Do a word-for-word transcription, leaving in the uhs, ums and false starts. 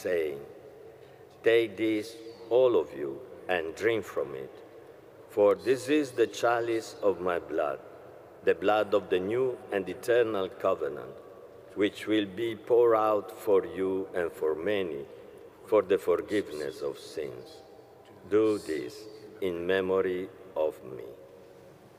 saying, "Take this, all of you, and drink from it. For this is the chalice of my blood, the blood of the new and eternal covenant, which will be poured out for you and for many for the forgiveness of sins. Do this in memory of me."